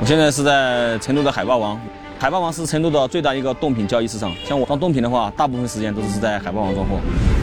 现在是在成都的海霸王，海霸王是成都的最大一个冻品交易市场。像我装冻品的话，大部分时间都是在海霸王装货。